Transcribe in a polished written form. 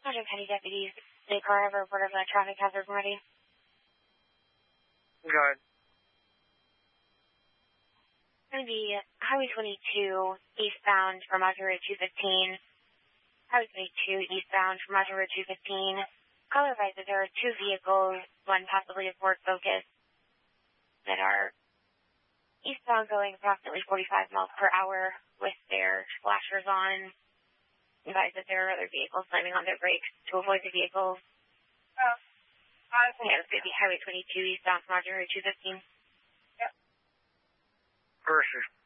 Sergeant Petty deputies, the car have a report of a traffic hazard already. Go ahead. It's going to be Highway 22 eastbound from Roger Road 215. Highway 22 eastbound from Roger Road 215. Caller advised that there are two vehicles, one possibly a Ford Focus, that are eastbound going approximately 45 miles per hour with their flashers on. Advised that there are other vehicles slamming on their brakes to avoid the vehicles. Yeah, it's going to be Highway 22 eastbound from Roger Road 215. Yep. Perfect.